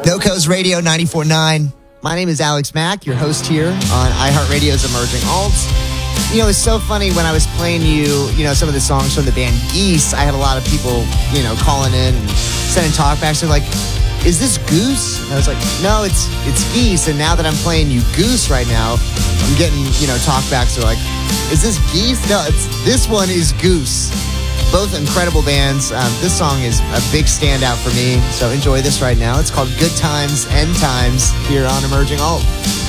GoCo's Radio 94.9. My name is Alex Mack, your host here on iHeartRadio's Emerging Alts. You know, it's so funny when I was playing some of the songs from the band Geese, I had a lot of people, calling in and sending talkbacks. They're like, is this Goose? And I was like, no, it's Geese. And now that I'm playing you Goose right now, I'm getting, talkbacks. They're like, is this Geese? No, this one is Goose. Both incredible bands. This song is a big standout for me, so enjoy this right now. It's called Good Times, End Times, here on Emerging Alt.